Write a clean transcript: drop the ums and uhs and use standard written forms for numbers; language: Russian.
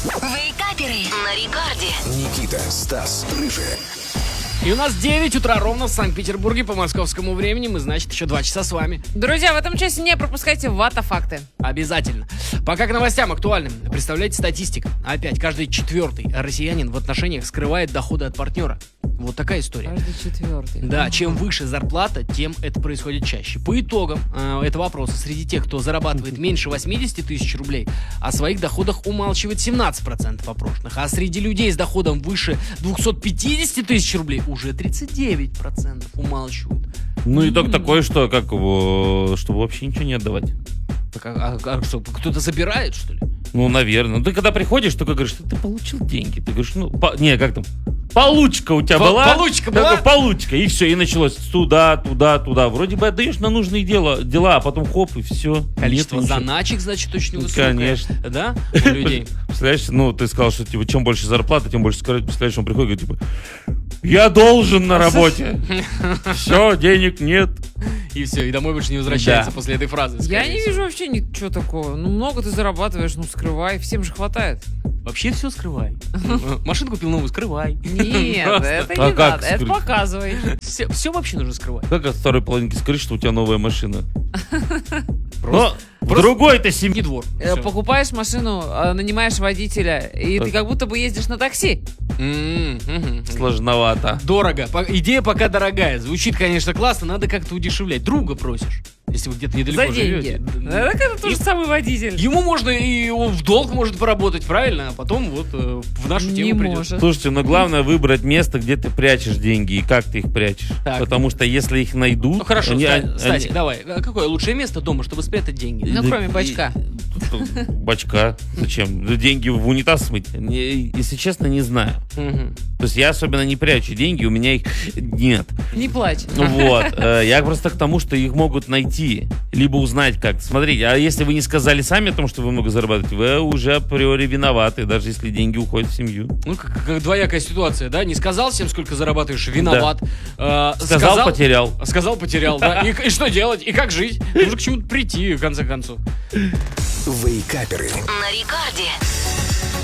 Вейкаперы на рекорде. Никита, Стас, Рыжий. И у нас 9 утра ровно в Санкт-Петербурге по московскому времени. Мы, значит, еще 2 часа с вами. Друзья, в этом часе не пропускайте вата-факты. Обязательно. Пока к новостям актуальным. Представляете, статистика. Опять, каждый 4-й россиянин в отношениях скрывает доходы от партнера. Вот такая история. Каждый 4-й. Да, чем выше зарплата, тем это происходит чаще. По итогам этого опроса, среди тех, кто зарабатывает меньше 80 тысяч рублей, о своих доходах умалчивает 17% опрошенных. А среди людей с доходом выше 250 тысяч рублей уже 39% умалчивают. Ну, итог такой, что как его, чтобы вообще ничего не отдавать. Так, а что, кто-то забирает, что ли? Ну, наверное. Ну, ты когда приходишь, только говоришь, что ты получил деньги. Ты говоришь, ну, не, как там, получка у тебя была. Получка была? Получка, и все, и началось туда. Вроде бы отдаешь на нужные дела, а потом хоп, и все. Количество заначек, значит, очень высокое. Конечно. Да, у людей. Представляешь, ну, ты сказал, что типа, чем больше зарплата, тем больше скорость. Представляешь, он приходит и говорит, типа, я должен на работе. Все, денег нет. И все, и домой больше не возвращается после этой фразы. Я не вижу вообще ничего такого. Ну, много ты зарабатываешь, ну, скрывай. Всем же хватает. Вообще все скрывай. Машину купил новую, скрывай. Нет, это А не как надо. Это скрыть? показывай. Все вообще нужно скрывать. Как от второй половинки скрыть, что у тебя новая машина? Просто- В другой-то семье. Не двор. Всё. Покупаешь машину, нанимаешь водителя, и ты как будто бы ездишь на такси. Сложновато. Дорого. Идея пока дорогая. Звучит, конечно, классно, надо как-то удешевлять. Друга просишь, если вы где-то недалеко За деньги. живете. Так это тот же самый водитель. Ему можно, и он в долг может поработать, правильно? А потом вот в нашу Не тему придет. может. Слушайте, но главное выбрать место, где ты прячешь деньги и как ты их прячешь. Так. Потому что если их найдут... Ну хорошо, они- Стасик, давай. А какое лучшее место дома, чтобы спрятать деньги? Ну, кроме бачка. Бачка. Зачем? Деньги в унитаз смыть? Если честно, не знаю. Мгм. То есть я особенно не прячу деньги, у меня их нет. Не плачь. Вот. Я просто к тому, что их могут найти. Либо узнать как-то. Смотрите, а если вы не сказали сами о том, что вы много зарабатываете, вы уже априори виноваты, даже если деньги уходят в семью. Ну, как двоякая ситуация, да? Не сказал всем, сколько зарабатываешь, виноват. Сказал, потерял. Сказал, потерял, да. И что делать? И как жить? Нужно к чему-то прийти, в конце концов. Вейкаперы. На рекорде.